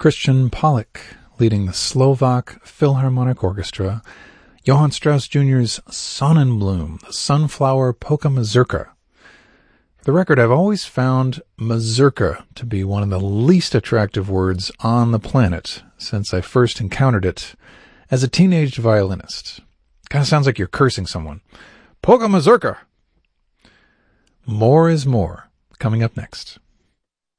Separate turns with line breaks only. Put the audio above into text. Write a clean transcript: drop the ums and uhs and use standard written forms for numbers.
Christian Pollock leading the Slovak Philharmonic Orchestra, Johann Strauss Jr.'s Sonnenblume, the Sunflower Polka Mazurka. For the record, I've always found mazurka to be one of the least attractive words on the planet since I first encountered it as a teenage violinist. Kind of sounds like you're cursing someone. Polka mazurka! More is more, coming up next.